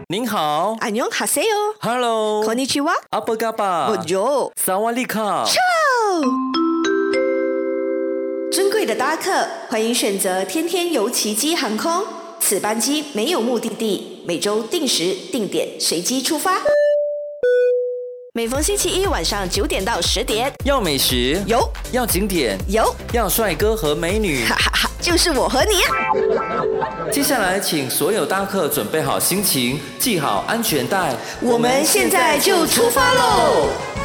您好， 안녕하세요， Hello， こんにちは， 阿波嘎巴， Bonjour， 萨瓦利卡。 尊贵的搭客，欢迎选择天天游奇迹航空。此班机没有目的地，每周定时定点随机出发。每逢星期一晚上9点到10点， 要美食， 有要景点， 有， 要帅哥和美女， 哈哈哈，就是我和你啊！ 接下来，请所有搭客准备好心情，系好安全带， 我们现在就出发喽！